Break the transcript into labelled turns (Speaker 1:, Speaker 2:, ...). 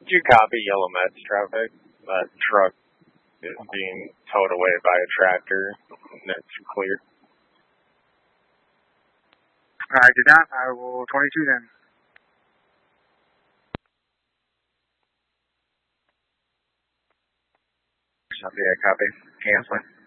Speaker 1: Did you copy Yellow Mets traffic? That truck is being towed away by a tractor. That's clear.
Speaker 2: I did not. I will 22 then.
Speaker 1: Copy, I copy. Canceling.